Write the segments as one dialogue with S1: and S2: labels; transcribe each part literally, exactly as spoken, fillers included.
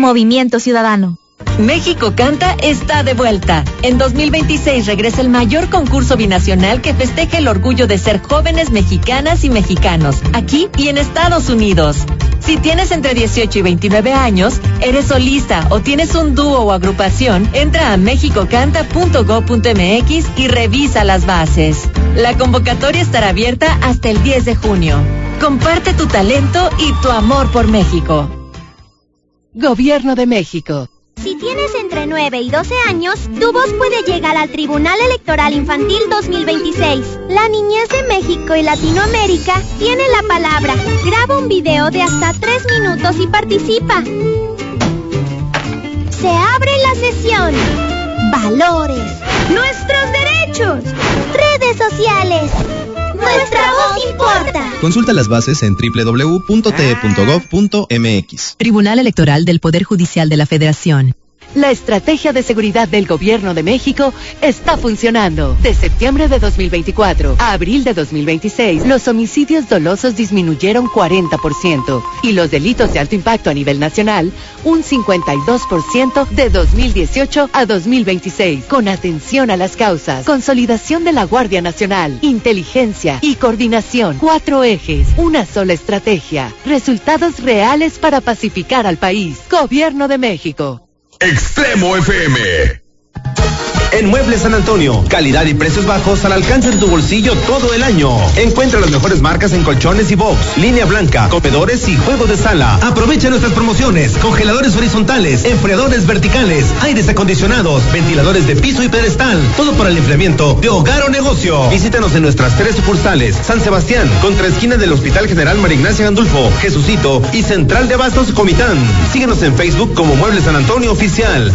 S1: Movimiento Ciudadano.
S2: México Canta está de vuelta. En dos mil veintiséis regresa el mayor concurso binacional que festeja el orgullo de ser jóvenes mexicanas y mexicanos, aquí y en Estados Unidos. Si tienes entre dieciocho y veintinueve años, eres solista o tienes un dúo o agrupación, entra a mexico canta punto gob punto eme equis y revisa las bases. La convocatoria estará abierta hasta el diez de junio. Comparte tu talento y tu amor por México.
S3: Gobierno de México.
S4: Si tienes entre nueve y doce años, tu voz puede llegar al Tribunal Electoral Infantil dos mil veintiséis. La niñez de México y Latinoamérica tiene la palabra. Graba un video de hasta tres minutos y participa. Se abre la sesión. Valores. Nuestros derechos. Redes sociales. Nuestra voz importa.
S5: Consulta las bases en doble u doble u doble u punto te punto gob punto eme equis.
S2: Tribunal Electoral del Poder Judicial de la Federación.
S3: La estrategia de seguridad del Gobierno de México está funcionando. De septiembre de dos mil veinticuatro a abril de dos mil veintiséis, los homicidios dolosos disminuyeron cuarenta por ciento y los delitos de alto impacto a nivel nacional un cincuenta y dos por ciento de dos mil dieciocho a dos mil veintiséis. Con atención a las causas, consolidación de la Guardia Nacional, inteligencia y coordinación. Cuatro ejes, una sola estrategia. Resultados reales para pacificar al país. Gobierno de México.
S6: Extremo F M.
S7: En Muebles San Antonio, calidad y precios bajos al alcance de tu bolsillo todo el año. Encuentra las mejores marcas en colchones y box, línea blanca, comedores y juegos de sala. Aprovecha nuestras promociones: congeladores horizontales, enfriadores verticales, aires acondicionados, ventiladores de piso y pedestal. Todo para el enfriamiento de hogar o negocio. Visítanos en nuestras tres sucursales: San Sebastián, contra esquina del Hospital General María Ignacia Gandulfo, Jesucito y Central de Abastos Comitán. Síguenos en Facebook como Muebles San Antonio Oficial.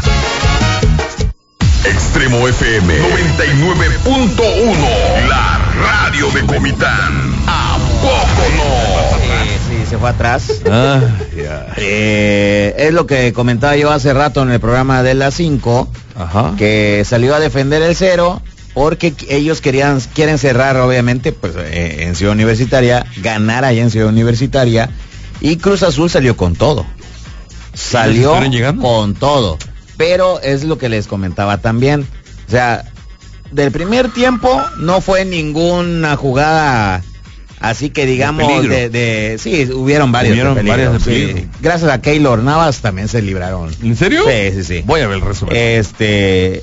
S6: Extremo F M noventa y nueve punto uno, la radio de Comitán. ¿A poco no?
S8: Eh, sí, se fue atrás. Ah, yeah. eh, es lo que comentaba yo hace rato en el programa de las cinco, Ajá. que salió a defender el cero porque ellos querían quieren cerrar, obviamente, pues eh, en Ciudad Universitaria, ganar allá en Ciudad Universitaria, y Cruz Azul salió con todo. Salió con todo. Pero es lo que les comentaba también. O sea, del primer tiempo no fue ninguna jugada así que digamos de, de, de sí, hubieron varias
S9: hubieron
S8: de peligro,
S9: varias de peligro.
S8: Sí. Gracias a Keylor Navas también se libraron.
S9: ¿En serio?
S8: Sí, sí, sí.
S9: Voy a ver el resumen.
S8: Este,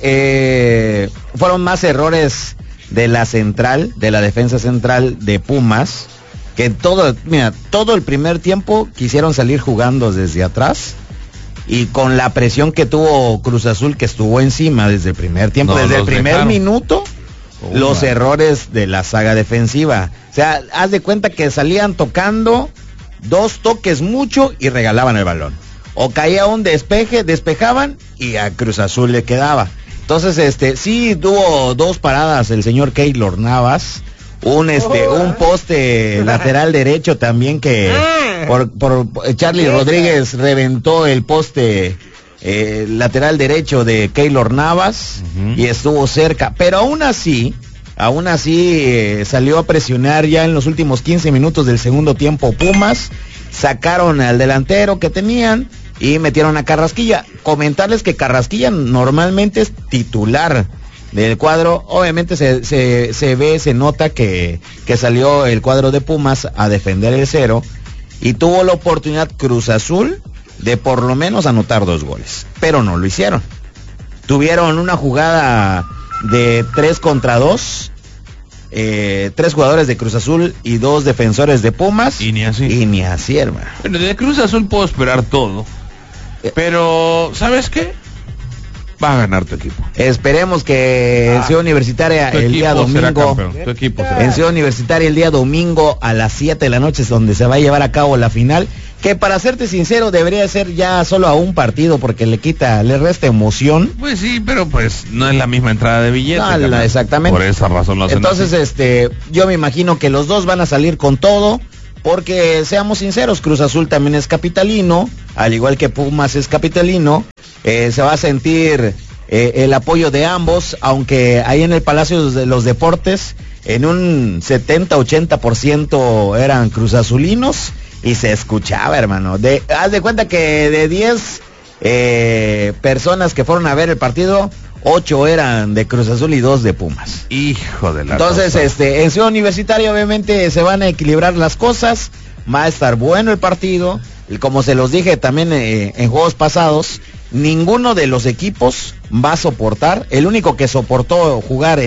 S8: eh, fueron más errores de la central, de la defensa central de Pumas, que todo, mira, todo el primer tiempo quisieron salir jugando desde atrás. Y con la presión que tuvo Cruz Azul, que estuvo encima desde el primer tiempo, no, desde el primer dejaron. minuto, oh, los man. errores de la saga defensiva. O sea, haz de cuenta que salían tocando dos toques mucho y regalaban el balón. O caía un despeje, despejaban y a Cruz Azul le quedaba. Entonces, este, sí tuvo dos paradas el señor Keylor Navas. Un este oh, un poste uh, lateral derecho también que uh, por, por Charlie uh, Rodríguez reventó el poste eh, lateral derecho de Keylor Navas uh-huh. y estuvo cerca, pero aún así aún así eh, salió a presionar ya en los últimos quince minutos del segundo tiempo Pumas, sacaron al delantero que tenían y metieron a Carrasquilla. Comentarles que Carrasquilla normalmente es titular del cuadro, obviamente se, se, se ve, se nota que, que salió el cuadro de Pumas a defender el cero y tuvo la oportunidad Cruz Azul de por lo menos anotar dos goles, pero no lo hicieron. Tuvieron una jugada de tres contra dos, eh, tres jugadores de Cruz Azul y dos defensores de Pumas,
S9: y ni así,
S8: y ni así, hermano.
S9: Bueno, de Cruz Azul puedo esperar todo, pero ¿sabes qué? Va a ganar tu equipo.
S8: Esperemos que ah, en Ciudad Universitaria el día domingo,
S9: tu equipo será.
S8: en Ciudad Universitaria el día domingo a las siete de la noche es donde se va a llevar a cabo la final, que para serte sincero debería ser ya solo a un partido porque le quita, le resta emoción.
S9: Pues sí, pero pues no es la misma entrada de billetes.
S8: No, la, exactamente.
S9: Por esa razón lo hacen.
S8: Entonces, así. este, yo me imagino que los dos van a salir con todo. Porque seamos sinceros, Cruz Azul también es capitalino, al igual que Pumas es capitalino, eh, se va a sentir eh, el apoyo de ambos, aunque ahí en el Palacio de los Deportes, en un setenta ochenta por ciento eran Cruz Azulinos, y se escuchaba, hermano. De, haz de cuenta que de diez eh, personas que fueron a ver el partido, ocho eran de Cruz Azul y dos de Pumas.
S9: Hijo de la
S8: Entonces,
S9: cosa.
S8: este, en Ciudad Universitaria obviamente se van a equilibrar las cosas, va a estar bueno el partido, y como se los dije también eh, en juegos pasados, ninguno de los equipos va a soportar, el único que soportó jugar